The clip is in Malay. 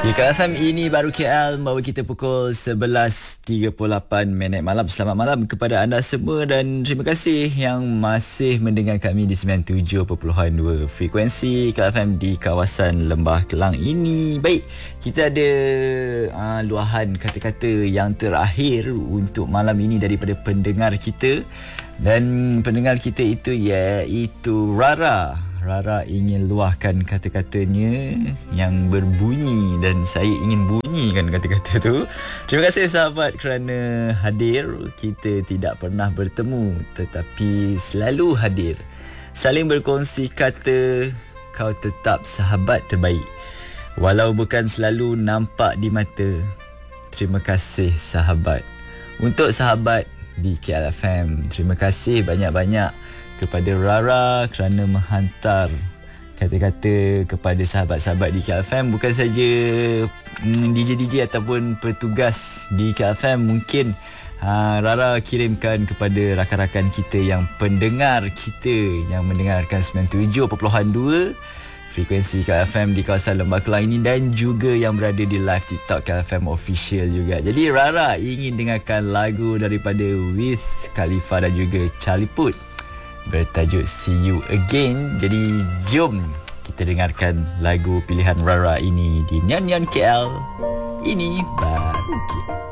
Di KFM ini baru KL membawa kita pukul 11.38 malam. Selamat malam kepada anda semua dan terima kasih yang masih mendengar kami di 97.2 frekuensi KFM di kawasan Lembah Kelang ini. Baik, kita ada luahan kata-kata yang terakhir untuk malam ini daripada pendengar kita. Dan pendengar kita itu iaitu Rara. Rara ingin luahkan kata-katanya yang berbunyi dan saya ingin bunyikan kata-kata tu. Terima kasih sahabat kerana hadir. Kita tidak pernah bertemu tetapi selalu hadir. Saling berkongsi kata, kau tetap sahabat terbaik. Walau bukan selalu nampak di mata. Terima kasih sahabat. Untuk sahabat di KLFM, terima kasih banyak-banyak kepada Rara kerana menghantar kata-kata kepada sahabat-sahabat di KFM. Bukan saja DJ-DJ ataupun petugas di KFM, mungkin Rara kirimkan kepada rakan-rakan kita yang pendengar kita yang mendengarkan 97.2 frekuensi KFM di kawasan Lembah Kelang ini dan juga yang berada di live TikTok KFM official juga. Jadi Rara ingin dengarkan lagu daripada Wiz Khalifa dan juga Charlie Puth bertajuk See You Again. Jadi jom kita dengarkan lagu pilihan Rara ini di Nyan Nyan KL. Ini baru KL.